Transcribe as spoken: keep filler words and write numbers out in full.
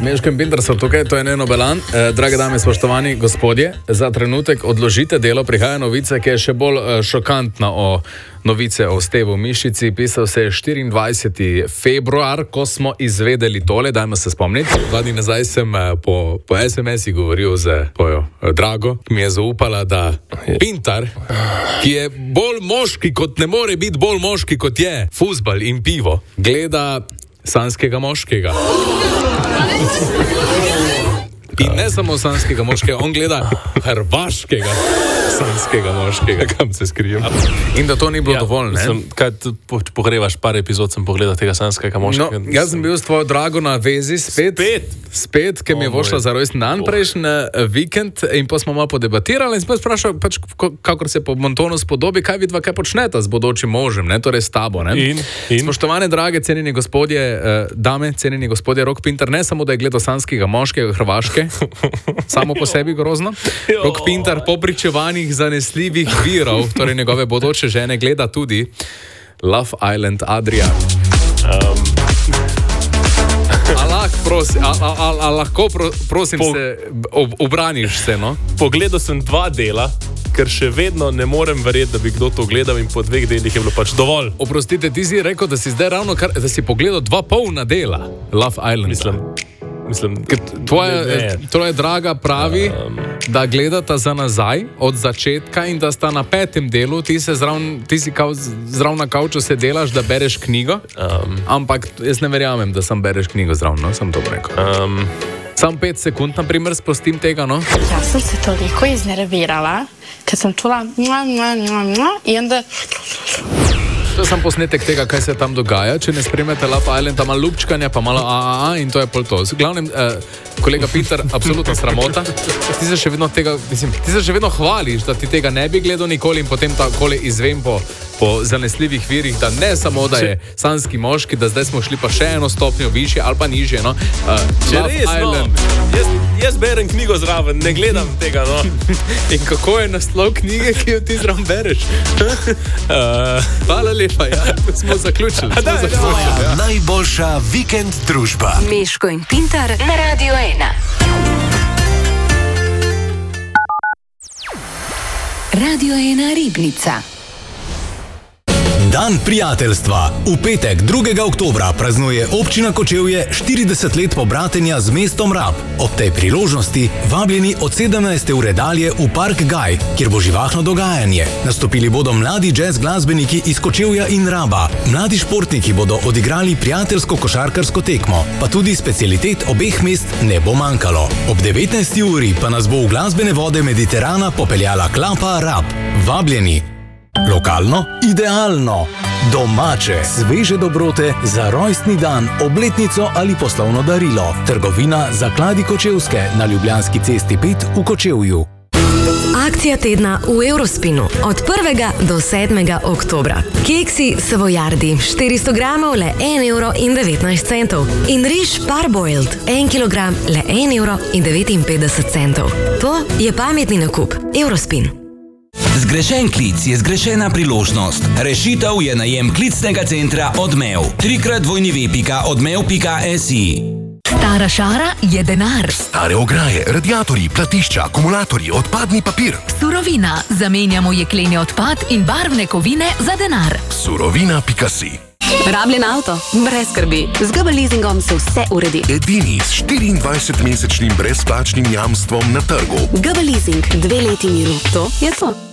Meško in Pintar so tukaj, to je Neno Belan. Eh, drage dame, spoštovani gospodje, za trenutek odložite delo, prihaja novica, ki je še bolj eh, šokantna o novice o Stevu Mišici. Pisal se je štiriindvajseti februar, ko smo izvedeli tole, dajmo se spomniti. Dva dni nazaj sem eh, po, po es em es-i govoril z pojo eh, Drago, ki mi je zaupala, da Pintar, ki je bolj moški, kot ne more biti bolj moški, kot je fuzbal in pivo, gleda sanskega moškega. In ne samo sanskega moškega, on gleda hrvaškega sanskega moškega. Kam se skrijem? In da to ni bilo Ja, dovolj, ne? Mislim, kaj tu po- pogrevaš par epizod, sem pogledal tega sanskega moškega. No, jaz sem bil s tvojo Drago na vezi spet. Spet? Spet, ker mi je O, moj. vošla za rojstni dan Oh. prejšnji eh, vikend in pa smo malo podebatirali in sem pa sprašal, pač, ko- kakor se po Montonu spodobi, kaj vidva, kaj počneta z bodočim možem, ne, torej s tabo, ne. In? In? Spoštovane, drage, cenjeni gospodje, eh, dame, cenjeni gospodje, Rok Pintar, ne samo, da je gledal sanskega moškega Hrvaške, samo po sebi grozno. Jo. Rok Pintar po pričevanjih zanesljivih virov, torej njegove bodoče žene, gleda tudi Love Island Adria. A lahko, prosi, a, a, a, a lahko pro, prosim Po- se, ob, obraniš se, no? Pogledal sem dva dela, ker še vedno ne morem verjeti, da bi kdo to gledal in po dveh delih je bilo pač dovolj. Oprostite, ti si rekel, da si zdaj ravno kar, da si pogledal dva polna dela Love Island. Mislim, mislim Tvoja, ne, ne. tvoja draga pravi, um, da gledata za nazaj od začetka in da sta na petem delu, ti, se zravn, ti si kao, zraven na kavču se delaš, da bereš knjigo, Um, ampak jaz ne verjamem, da sem bereš knjigo zraven, no? Sem to rekel. um, Sam pet sekund, na primer, sprostim tega, no? Ja sam se toliko iznervirala kad sam čula mua, mua, mua, mua, i onda To je sam posnetek tega, kaj se tam dogaja. Če ne spremljate Love Island, tam malo lupčkanja, pa malo a, a, a in to je pol to. V glavnem, eh, kolega Pintar, absolutno sramota. Ti se še vedno tega, mislim, ti se še vedno hvališ, da ti tega ne bi gledal nikoli in potem takole izvem po, po zanesljivih virih, da ne samo, da je sanski moški, da zdaj smo šli pa še eno stopnjo višje ali pa nižje, no. Uh, če Love res, no, Island. jaz, jaz berem knjigo zraven, ne gledam tega, no. In kako je naslov knjige, ki jo ti zraven bereš? Uh, Hvala lepa, ja. Smo zaključili. Smo daj, zaključili. daj. Ja. Najboljša vikend družba. Meško in Pintar na Radio ena. Radio ena Ribnica. Dan prijateljstva. V petek, drugega oktobra, praznuje občina Kočevje štirideset let pobratenja z mestom Rab. Ob tej priložnosti vabljeni od sedemnajste ure dalje v Park Gaj, kjer bo živahno dogajanje. Nastopili bodo mladi jazz glasbeniki iz Kočevja in Raba. Mladi športniki bodo odigrali prijateljsko košarkarsko tekmo, pa tudi specialitet obeh mest ne bo manjkalo. Ob devetnajsti uri pa nas bo v glasbene vode Mediterana popeljala klapa Rab. Vabljeni. Lokalno, idealno, domače, sveže dobrote za rojstni dan, obletnico ali poslovno darilo. Trgovina Zakladi Kočevske na Ljubljanski cesti pet v Kočevju. Akcija tedna v Eurospinu od prvega do sedmega oktobra. Keksi Savojardi štiristo gramov le en evro in devetnajst centov in riž Parboiled en kilogram le en evro in devetinpetdeset centov. To je pametni nakup. Eurospin. Zgrešen klic je zgrešena priložnost. Rešitev je najem klicnega centra Odmev. Trikrat dvojni ve pika odmev pika si. Stara šara je denar. Stare ograje, radiatorji, platišča, akumulatorji, odpadni papir. Surovina. Zamenjamo jekleni odpad in barvne kovine za denar. Surovina pika si. Rabljen avto? Brez skrbi. Z G B leasingom se vse uredi. Edini s štiriindvajsetmesečnim brezplačnim jamstvom na trgu. G B leasing, dve leti miru. To je to.